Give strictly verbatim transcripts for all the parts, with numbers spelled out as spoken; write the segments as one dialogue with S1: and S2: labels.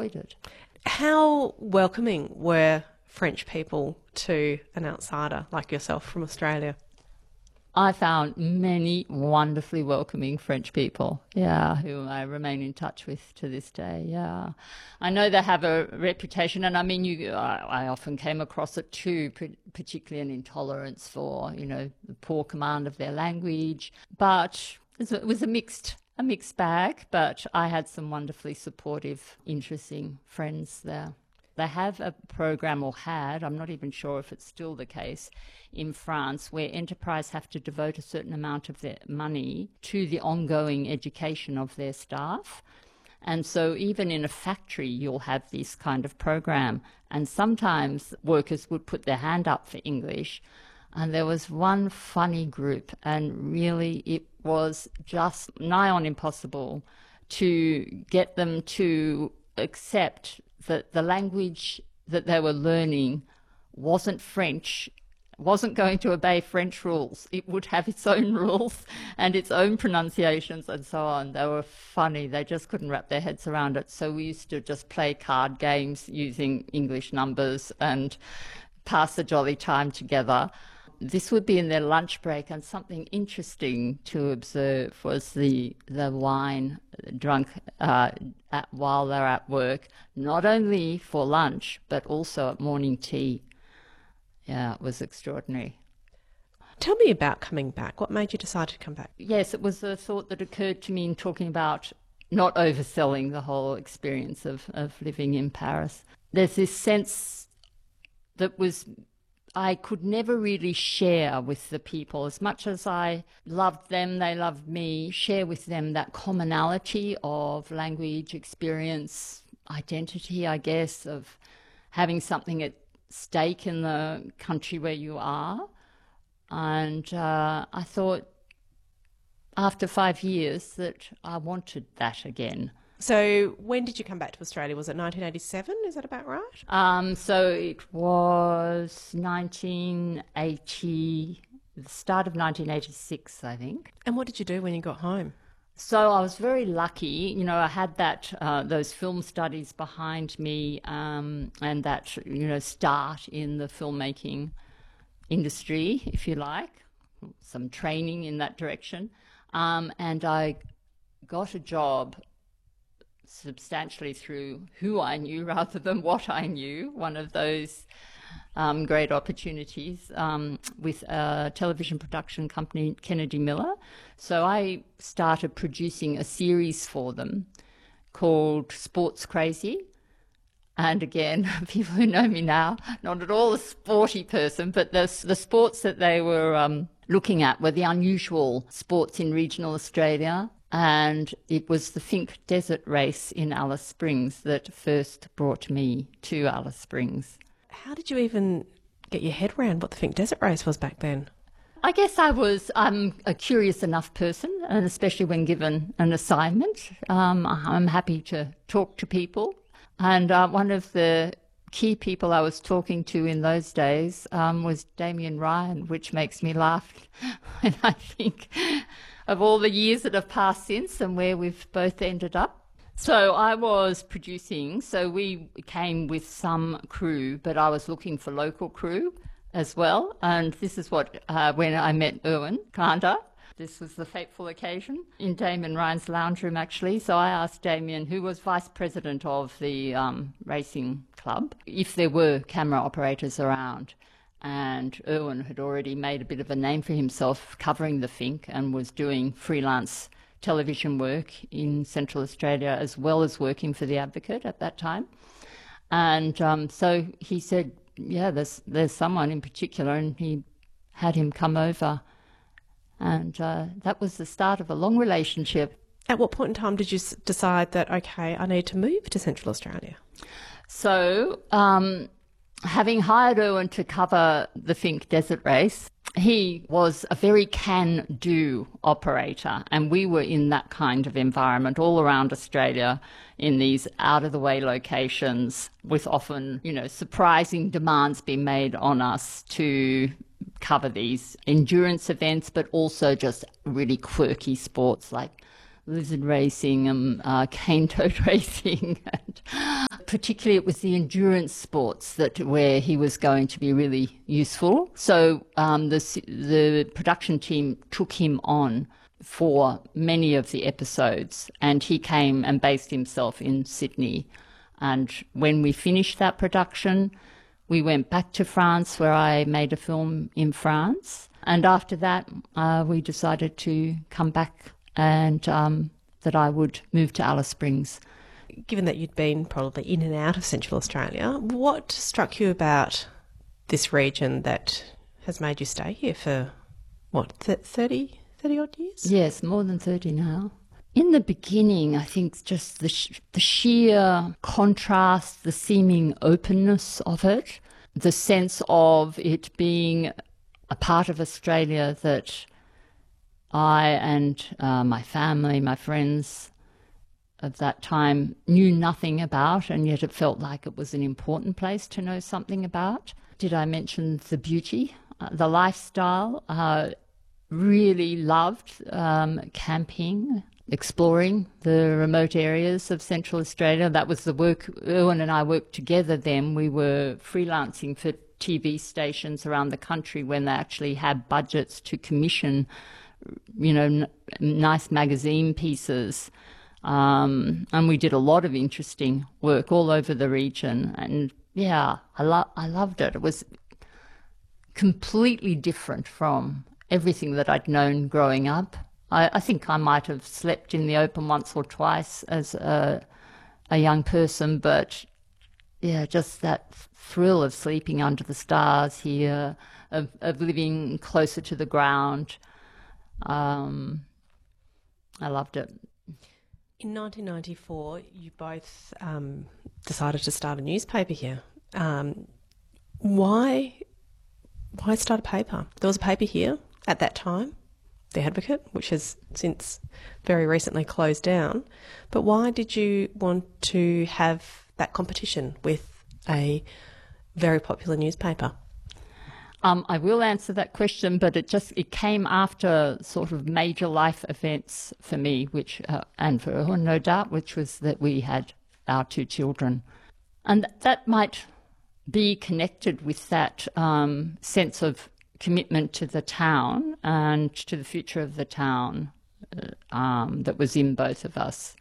S1: enjoyed it.
S2: How welcoming were French people to an outsider like yourself from Australia?
S1: I found many wonderfully welcoming French people, yeah, who I remain in touch with to this day, yeah. I know they have a reputation, and I mean, you, I, I often came across it too, particularly an intolerance for, you know, the poor command of their language, but it was a mixed, a mixed bag, but I had some wonderfully supportive, interesting friends there. They have a program, or had, I'm not even sure if it's still the case, in France, where enterprise have to devote a certain amount of their money to the ongoing education of their staff. And so even in a factory, you'll have this kind of program. And sometimes workers would put their hand up for English. And there was one funny group, and really it was just nigh on impossible to get them to accept that the language that they were learning wasn't French, wasn't going to obey French rules. It would have its own rules and its own pronunciations and so on. They were funny. They just couldn't wrap their heads around it. So we used to just play card games using English numbers and pass the jolly time together. This would be in their lunch break, and something interesting to observe was the the wine drunk uh, at, while they're at work, not only for lunch, but also at morning tea. Yeah, it was extraordinary.
S2: Tell me about coming back. What made you decide to come back?
S1: Yes, it was a thought that occurred to me in talking about not overselling the whole experience of, of living in Paris. There's this sense that was... I could never really share with the people. As much as I loved them, they loved me, share with them that commonality of language, experience, identity, I guess, of having something at stake in the country where you are. And uh, I thought after five years that I wanted that again.
S2: So when did you come back to Australia? Was it nineteen eighty-seven? Is that about right?
S1: Um, so it was nineteen eighty, the start of nineteen eighty-six, I think.
S2: And what did you do when you got home?
S1: So I was very lucky. You know, I had that uh, those film studies behind me, um, and that, you know, start in the filmmaking industry, if you like, some training in that direction. Um, and I got a job substantially through who I knew rather than what I knew, one of those um, great opportunities um, with a television production company, Kennedy Miller. So I started producing a series for them called Sports Crazy. And again, people who know me now, not at all a sporty person, but the, the sports that they were um, looking at were the unusual sports in regional Australia. And it was the Finke Desert Race in Alice Springs that first brought me to Alice Springs.
S2: How did you even get your head around what the Finke Desert Race was back then?
S1: I guess I was I'm a curious enough person, and especially when given an assignment, um, I'm happy to talk to people. And uh, one of the key people I was talking to in those days um, was Damien Ryan, which makes me laugh when I think of all the years that have passed since and where we've both ended up. So I was producing, so we came with some crew, but I was looking for local crew as well. And this is what, uh, when I met Erwin Kanda, this was the fateful occasion in Damien Ryan's lounge room, actually. So I asked Damien, who was vice president of the um, racing club, if there were camera operators around. And Erwin had already made a bit of a name for himself covering the Finke and was doing freelance television work in Central Australia as well as working for The Advocate at that time. And um, so he said, yeah, there's, there's someone in particular, and he had him come over. And uh, that was the start of a long relationship.
S2: At what point in time did you s- decide that, okay, I need to move to Central Australia?
S1: So... Um, Having hired Erwin to cover the Finke Desert Race, he was a very can-do operator, and we were in that kind of environment all around Australia in these out-of-the-way locations with often, you know, surprising demands being made on us to cover these endurance events, but also just really quirky sports like lizard racing and uh, cane toad racing and particularly it was the endurance sports that where he was going to be really useful. So um, the the production team took him on for many of the episodes, and he came and based himself in Sydney. And when we finished that production, we went back to France, where I made a film in France. And after that, uh, we decided to come back and um, that I would move to Alice Springs.
S2: Given that you'd been probably in and out of Central Australia, what struck you about this region that has made you stay here for, what, thirty, thirty odd years?
S1: Yes, more than thirty now. In the beginning, I think just the, sh- the sheer contrast, the seeming openness of it, the sense of it being a part of Australia that I and uh, my family, my friends of that time knew nothing about, and yet it felt like it was an important place to know something about. Did I mention the beauty, uh, the lifestyle? Uh, really loved um, camping, exploring the remote areas of Central Australia. That was the work. Erwin and I worked together then. We were freelancing for T V stations around the country when they actually had budgets to commission, you know, n- nice magazine pieces. Um, and we did a lot of interesting work all over the region. And yeah, I, lo- I loved it. It was completely different from everything that I'd known growing up. I, I think I might have slept in the open once or twice as a, a young person, but yeah, just that thrill of sleeping under the stars here, of, of living closer to the ground. Um, I loved it.
S2: In nineteen ninety-four, you both um, decided to start a newspaper here. Um, why, why start a paper? There was a paper here at that time, The Advocate, which has since very recently closed down. But why did you want to have that competition with a very popular newspaper?
S1: Um, I will answer that question, but it just it came after sort of major life events for me, which uh, and for her, no doubt, which was that we had our two children, and that might be connected with that um, sense of commitment to the town and to the future of the town uh, um, that was in both of us.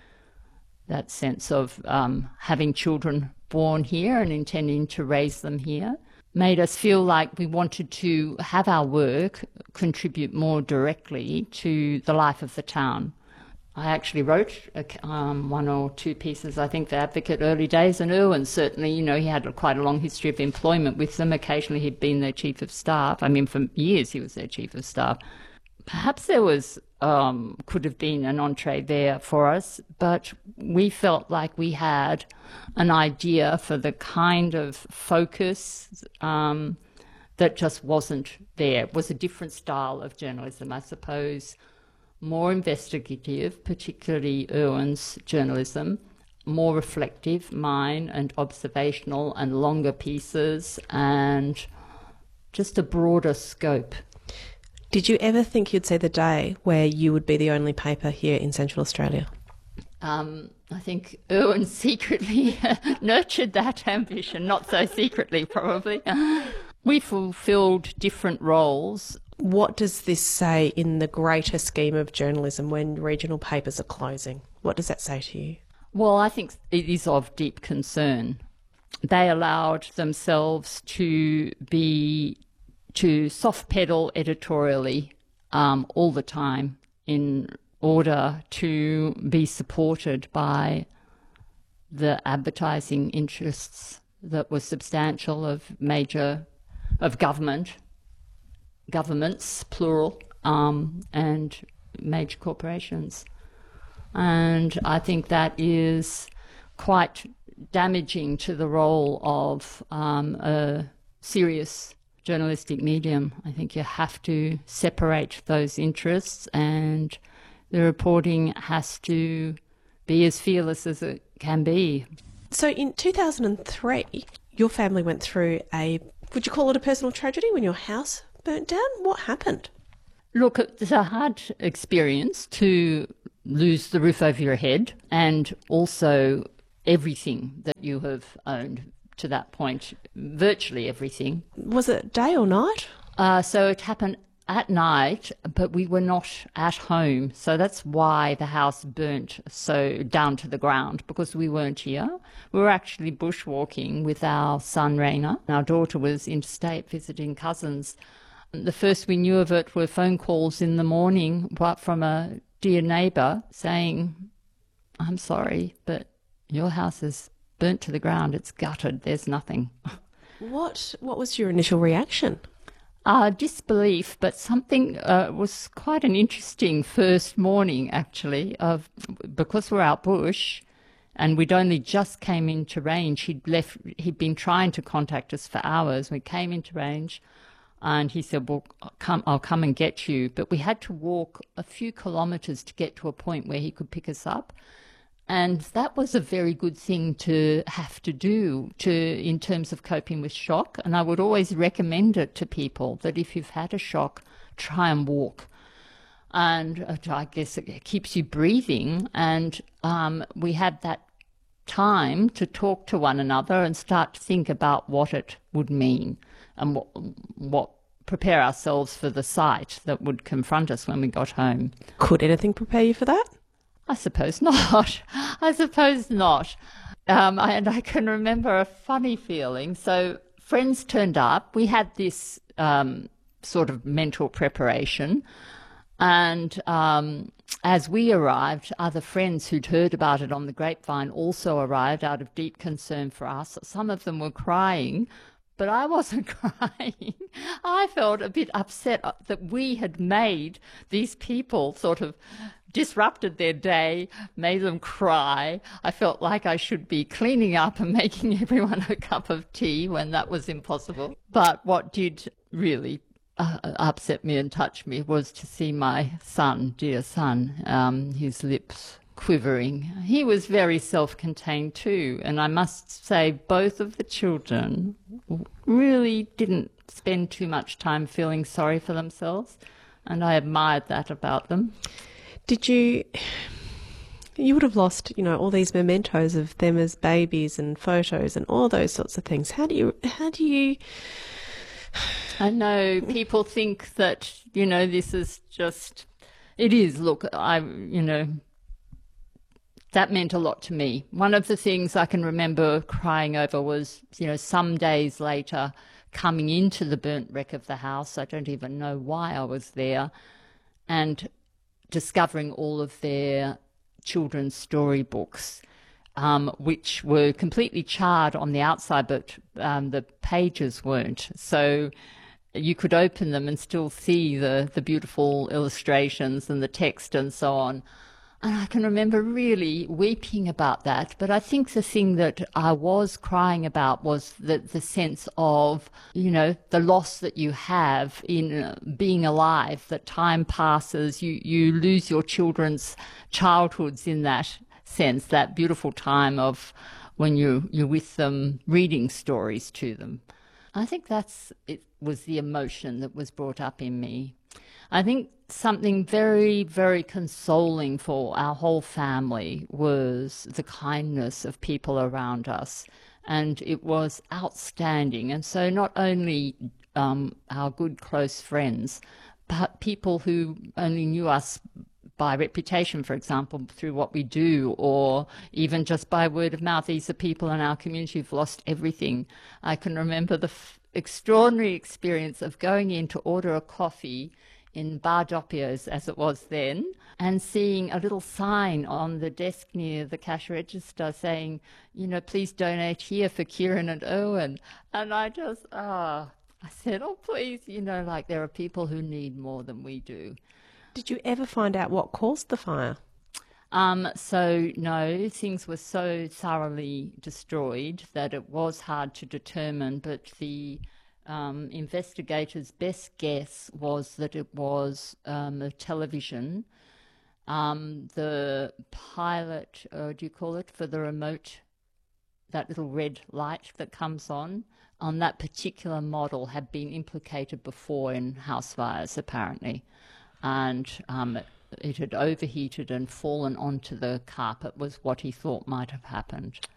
S1: That sense of um, having children born here and intending to raise them here made us feel like we wanted to have our work contribute more directly to the life of the town. I actually wrote um, one or two pieces, I think, The Advocate early days, and Erwin certainly, you know, he had quite a long history of employment with them. Occasionally he'd been their chief of staff. I mean, for years he was their chief of staff. Perhaps there was, um, could have been an entree there for us, but we felt like we had an idea for the kind of focus um, that just wasn't there. It was a different style of journalism, I suppose, more investigative, particularly Erwin's journalism, more reflective, mine, and observational and longer pieces, and just a broader scope.
S2: Did you ever think you'd see the day where you would be the only paper here in Central Australia?
S1: Um, I think Erwin secretly nurtured that ambition, not so secretly probably. We fulfilled different roles.
S2: What does this say in the greater scheme of journalism when regional papers are closing? What does that say to you?
S1: Well, I think it is of deep concern. They allowed themselves to be, to soft pedal editorially um, all the time in order to be supported by the advertising interests that were substantial of major, of government, governments, plural, um, and major corporations. And I think that is quite damaging to the role of um, a serious journalistic medium. I think you have to separate those interests, and the reporting has to be as fearless as it can be.
S2: So in two thousand three, your family went through a, would you call it a personal tragedy when your house burnt down? What happened?
S1: Look, it's a hard experience to lose the roof over your head and also everything that you have owned to that point, virtually everything.
S2: Was it day or night?
S1: Uh, so it happened at night, but we were not at home. So that's why the house burnt so down to the ground, because we weren't here. We were actually bushwalking with our son, Raina. Our daughter was interstate visiting cousins. The first we knew of it were phone calls in the morning from a dear neighbour saying, I'm sorry, but your house is burnt to the ground. It's gutted. There's nothing.
S2: What, what was your initial reaction?
S1: Uh, disbelief, but something uh, was quite an interesting first morning, actually, of because we're out bush and we'd only just came into range. He'd left, he'd been trying to contact us for hours. We came into range and he said, well, I'll come, I'll come and get you. But we had to walk a few kilometres to get to a point where he could pick us up. And that was a very good thing to have to do to in terms of coping with shock. And I would always recommend it to people that if you've had a shock, try and walk. And uh, I guess it keeps you breathing. And um, we had that time to talk to one another and start to think about what it would mean and what, what prepare ourselves for the sight that would confront us when we got home.
S2: Could anything prepare you for that?
S1: I suppose not. I suppose not. Um, I, and I can remember a funny feeling. So friends turned up. We had this um, sort of mental preparation. And um, as we arrived, other friends who'd heard about it on the grapevine also arrived out of deep concern for us. Some of them were crying, but I wasn't crying. I felt a bit upset that we had made these people sort of disrupted their day, made them cry. I felt like I should be cleaning up and making everyone a cup of tea when that was impossible. But what did really uh, upset me and touch me was to see my son, dear son, um, his lips quivering. He was very self-contained too, and I must say both of the children really didn't spend too much time feeling sorry for themselves, and I admired that about them.
S2: Did you, you would have lost, you know, all these mementos of them as babies and photos and all those sorts of things. How do you, how do you...
S1: I know people think that, you know, this is just, it is, look, I, you know, that meant a lot to me. One of the things I can remember crying over was, you know, some days later coming into the burnt wreck of the house. I don't even know why I was there. And discovering all of their children's storybooks, um, which were completely charred on the outside, but um, the pages weren't. So you could open them and still see the, the beautiful illustrations and the text and so on. And I can remember really weeping about that. But I think the thing that I was crying about was the, the sense of, you know, the loss that you have in being alive, that time passes, you, you lose your children's childhoods in that sense, that beautiful time of when you, you're with them, reading stories to them. I think that's, it was the emotion that was brought up in me. I think something very, very consoling for our whole family was the kindness of people around us, and it was outstanding. And so not only um, our good close friends, but people who only knew us by reputation, for example, through what we do, or even just by word of mouth. These are people in our community who've lost everything. I can remember the f- extraordinary experience of going in to order a coffee in Bar Doppio's, as it was then, and seeing a little sign on the desk near the cash register saying, you know, please donate here for Kieran and Owen. And I just, ah, oh, I said, oh, please, you know, like there are people who need more than we do.
S2: Did you ever find out what caused the fire?
S1: Um, so, no, things were so thoroughly destroyed that it was hard to determine, but the Um, investigators' best guess was that it was um, a television. Um, the pilot, uh, do you call it, for the remote, that little red light that comes on, on that particular model had been implicated before in house fires, apparently. And um, it, it had overheated and fallen onto the carpet was what he thought might have happened.